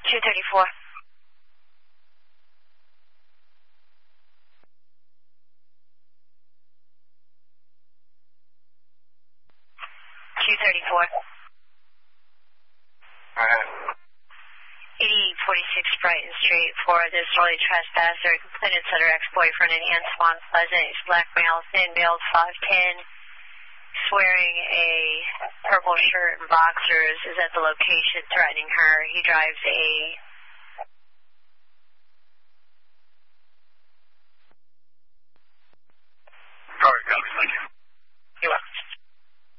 234. 234. 8046 Brighton Street for disorderly trespasser, complainant's other ex-boyfriend and Ann Swan Pleasant. He's black male, thin build, 5'10", wearing a purple shirt and boxers, is at the location threatening her. He drives a Sorry, copy, thank you.